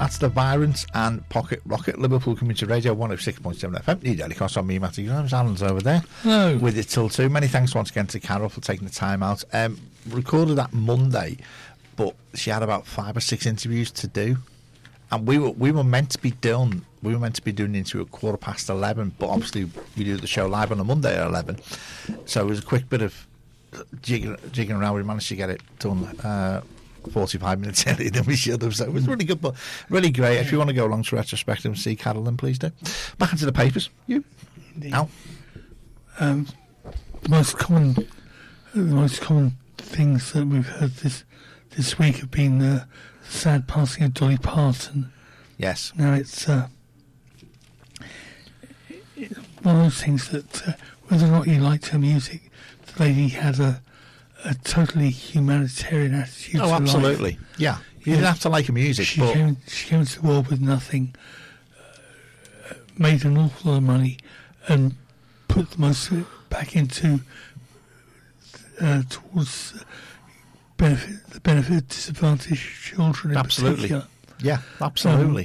That's the Virons and Pocket Rocket, Liverpool Community Radio 106.7 FM. New Daily Cross on me, Matty Grimes. Alan's over there. Hello. With it till 2. Many thanks once again to Carol for taking the time out. Recorded that Monday, but she had about 5 or 6 interviews to do. And we were meant to be done. We were meant to be doing the interview at 11:15, but obviously we do the show live on a Monday at 11. So it was a quick bit of jigging around. We managed to get it done 45 minutes earlier than we should have. So it was really good, but really great. If you want to go along to retrospective and see Carol, then please do. Back into the papers. You, Al. The most common things that we've heard this week have been the sad passing of Dolly Parton. Yes. Now it's one of those things that whether or not you liked her music, the lady had a totally humanitarian attitude to life. Oh, absolutely. Yeah. You didn't have to like her music. She came into the world with nothing, made an awful lot of money, and put the most of it back into towards the benefit of disadvantaged children in particular. Yeah, absolutely.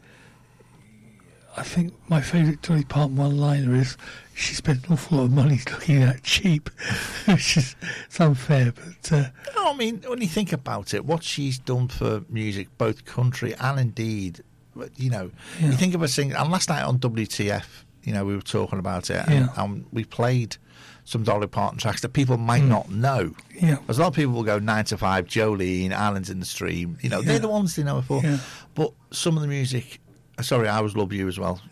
I think my favourite Dolly Parton one-liner is she spent an awful lot of money looking that cheap, which is it's unfair. But no, I mean, when you think about it, what she's done for music, both country and indeed, you know, you think of her singing. And last night on WTF, you know, we were talking about it, and we played some Dolly Parton tracks that people might not know. Yeah. As a lot of people will go 9 to 5, Jolene, Islands in the Stream. You know, they're the ones they know her for. Yeah. But some of the music, sorry, I Always Love You as well.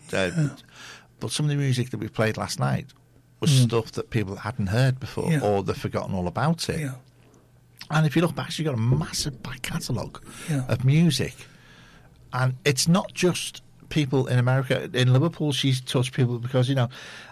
But some of the music that we played last night was stuff that people hadn't heard before or they've forgotten all about it. Yeah. And if you look back, she's got a massive back catalogue of music. And it's not just people in America. In Liverpool, she's touched people because, you know,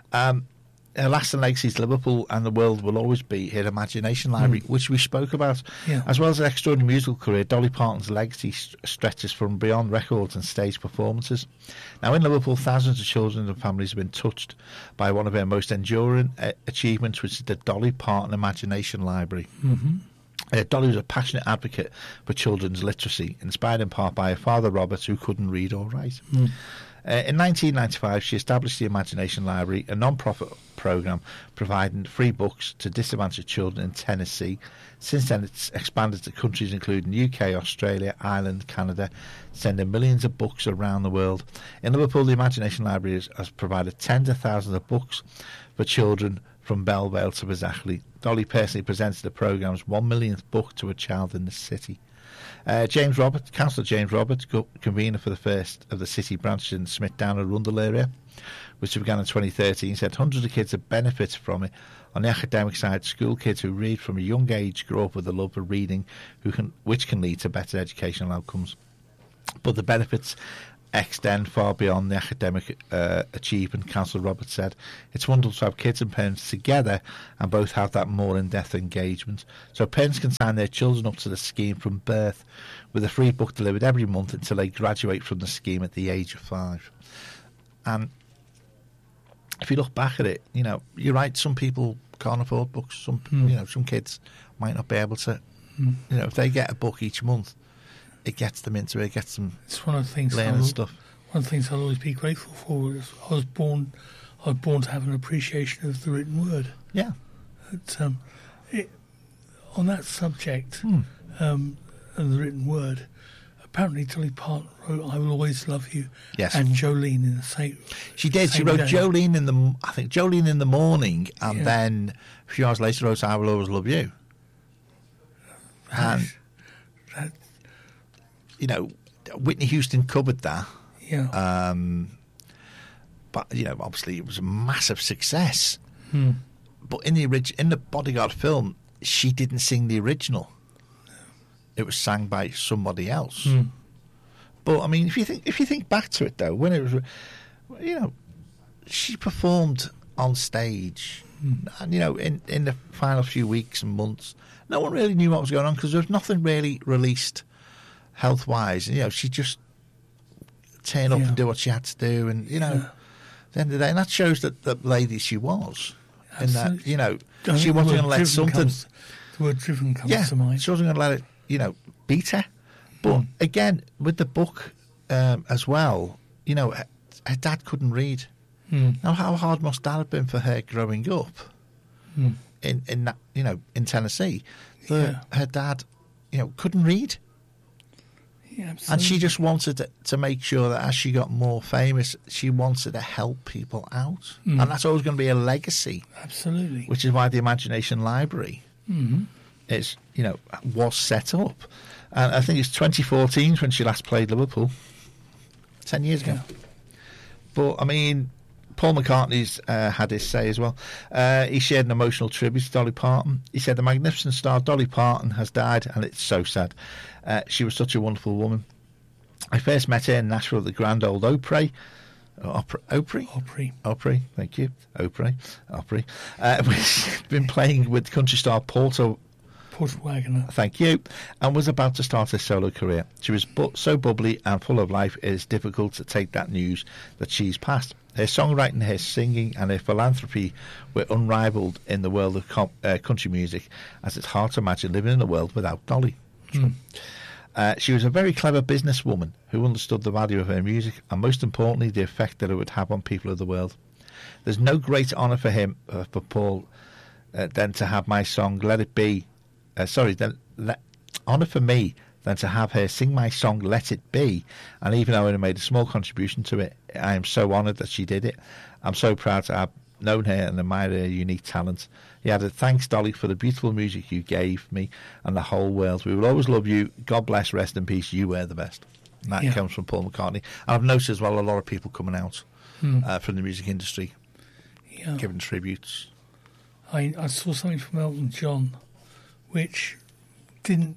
her lasting legacies, Liverpool and the world will always be her imagination library, which we spoke about. Yeah. As well as her extraordinary musical career, Dolly Parton's legacy stretches from beyond records and stage performances. Now, in Liverpool, thousands of children and families have been touched by one of her most enduring achievements, which is the Dolly Parton Imagination Library. Dolly was a passionate advocate for children's literacy, inspired in part by her father, Robert, who couldn't read or write. In 1995, she established the Imagination Library, a non-profit programme providing free books to disadvantaged children in Tennessee. Since then, it's expanded to countries including UK, Australia, Ireland, Canada, sending millions of books around the world. In Liverpool, the Imagination Library has provided tens of thousands of books for children from Belle Vale to Bazzachley. Dolly personally presented the programme's 1 millionth book to a child in the city. Councillor James Roberts, convener for the first of the city branches in Smithdown and Rundle area, which began in 2013, said hundreds of kids have benefited from it. On the academic side, school kids who read from a young age grow up with a love of reading, which can lead to better educational outcomes. But the benefits extend far beyond the academic achievement, Councillor Roberts said. It's wonderful to have kids and parents together and both have that more in-depth engagement. So parents can sign their children up to the scheme from birth with a free book delivered every month until they graduate from the scheme at the age of 5. And if you look back at it, you know, you're right, some people can't afford books. Some kids might not be able to, you know, if they get a book each month, it gets them into it, gets them it's one of the things learning stuff. One of the things I'll always be grateful for is I was born to have an appreciation of the written word. Yeah. On that subject, and the written word, apparently Dolly Parton wrote "I Will Always Love You" and Jolene in the same. She did. She wrote Jolene Jolene in the morning, and then a few hours later wrote "I Will Always Love You." And you know, Whitney Houston covered that. Yeah. But you know, obviously, it was a massive success. But in the Bodyguard film, she didn't sing the original. It was sang by somebody else. But I mean, if you think back to it though, when it was, you know, she performed on stage, and you know, in the final few weeks and months, no one really knew what was going on because there was nothing really released health-wise. You know, she just turned up and do what she had to do, and you know, at the end of the day, and that shows that the lady she was. Absolutely. And that, you know, she wasn't going to let something. The word driven comes to mind. She wasn't going to let it, you know, beat her. But again, with the book, as well, you know, her dad couldn't read. Now, how hard must that have been for her growing up in that, you know, in Tennessee? That her dad, you know, couldn't read. Yeah, absolutely. And she just wanted to make sure that as she got more famous, she wanted to help people out. And that's always going to be a legacy. Absolutely. Which is why the Imagination Library is, you know, was set up. And I think it's 2014 when she last played Liverpool. 10 years ago. But, I mean, Paul McCartney's had his say as well. He shared an emotional tribute to Dolly Parton. He said, "The magnificent star Dolly Parton has died, and it's so sad. She was such a wonderful woman. I first met her in Nashville at the Grand Ole Opry. Opry, thank you. Opry. Which been playing with country star Porter Wagoner. Thank you. And was about to start her solo career. She was so bubbly and full of life, it is difficult to take that news that she's passed. Her songwriting, her singing and her philanthropy were unrivaled in the world of country music, as it's hard to imagine living in a world without Dolly." She was a very clever businesswoman who understood the value of her music and, most importantly, the effect that it would have on people of the world. There's no greater honour for him, for Paul, than to have my song "Let It Be." Honour for me than to have her sing my song "Let It Be." And even though I made a small contribution to it, I am so honoured that she did it. I'm so proud to have known her and admired her unique talent. He added, "Thanks, Dolly, for the beautiful music you gave me and the whole world. We will always love you. God bless, rest in peace. You were the best." And that comes from Paul McCartney. And I've noticed as well a lot of people coming out from the music industry, giving tributes. I saw something from Elton John, which didn't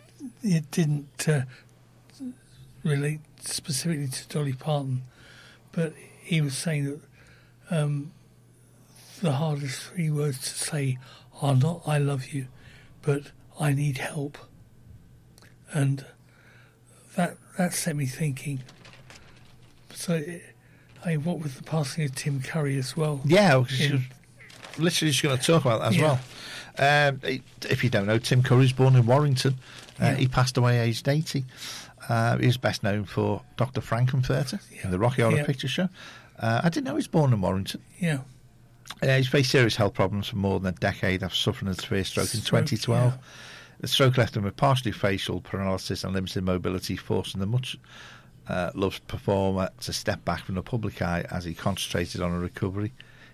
relate specifically to Dolly Parton, but he was saying that the hardest 3 words to say are not "I love you," but "I need help," and that set me thinking. So, what with the passing of Tim Curry as well? Yeah, literally just going to talk about that as well. If you don't know, Tim Curry was born in Warrington. He passed away aged 80. He was best known for Dr. Frankenfurter in the Rocky Horror Picture Show. I didn't know he was born in Warrington. He's faced serious health problems for more than a decade after suffering a severe stroke in 2012. The stroke left him with partially facial paralysis and limited mobility, forcing the much loved performer to step back from the public eye as he concentrated on a recovery.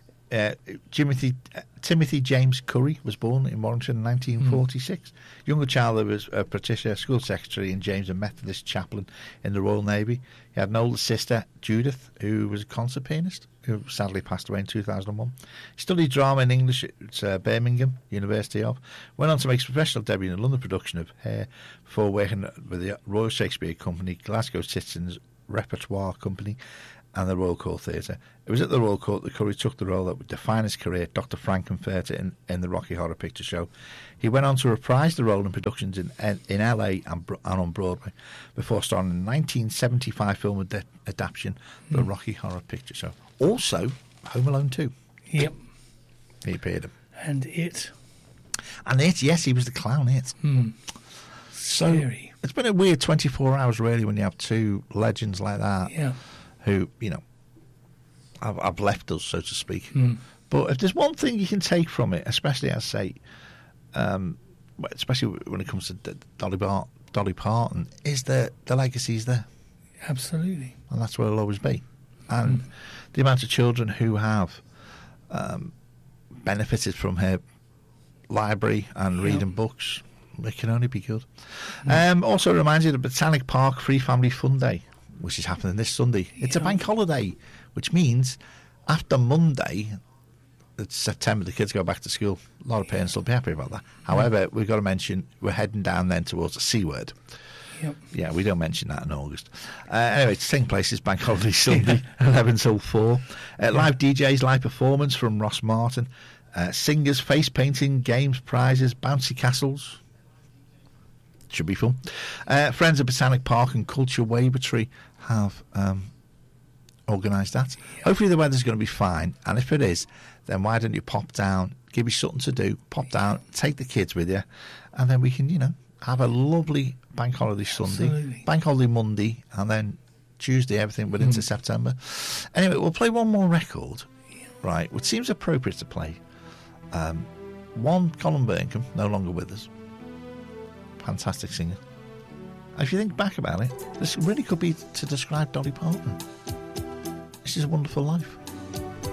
Timothy James Curry was born in Warrington in 1946. Younger child of Patricia, school secretary, and James, a Methodist chaplain in the Royal Navy. He had an older sister, Judith, who was a concert pianist, who sadly passed away in 2001. He studied drama and English at Birmingham University went on to make his professional debut in a London production of Hair before working with the Royal Shakespeare Company, Glasgow Citizens Repertoire Company, and the Royal Court Theatre. It was at the Royal Court that Curry took the role that would define his career, Dr. Frankenfurter, in the Rocky Horror Picture Show. He went on to reprise the role in productions in LA and on Broadway before starring in the 1975 film adaptation, The Rocky Horror Picture Show. Also, Home Alone 2. Yep. He appeared in. And It. And It, yes, he was the clown, It. So Scary. It's been a weird 24 hours, really, when you have two legends like that. Yeah. Who, you know, have left us, so to speak. But if there's one thing you can take from it, especially, I say, especially when it comes to Dolly Parton, is that the legacy's there. Absolutely. And that's where it'll always be. And the amount of children who have benefited from her library and reading books, it can only be good. Also reminds you of the Botanic Park Free Family Fun Day, which is happening this Sunday. It's a bank holiday, which means after Monday, it's September, the kids go back to school. A lot of parents will be happy about that. However, we've got to mention we're heading down then towards the C word. Yep. Yeah, we don't mention that in August. Anyway, it's taking place this bank holiday Sunday, 11 till 4. Live DJs, live performance from Ross Martin. Singers, face painting, games, prizes, bouncy castles. Should be fun. Friends of Botanic Park and Culture Wavertree have organised that. Hopefully the weather's going to be fine, and if it is, then why don't you pop down, give you something to do, pop down, take the kids with you, and then we can, have a lovely bank holiday Sunday, bank holiday Monday, and then Tuesday, everything went into September. Anyway, we'll play one more record, right, which seems appropriate to play. One, Colin Burnham, no longer with us. Fantastic singer. And if you think back about it, this really could be to describe Dolly Parton. This is a wonderful life.